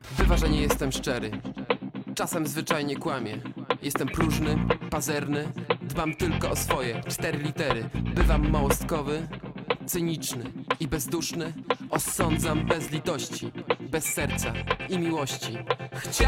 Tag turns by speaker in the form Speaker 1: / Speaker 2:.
Speaker 1: Bywa, że nie jestem szczery. Czasem zwyczajnie kłamię. Jestem próżny, pazerny. Dbam tylko o swoje 4 litery. Bywam małostkowy, cyniczny i bezduszny. Osądzam bez litości, bez serca i miłości. Chciałbym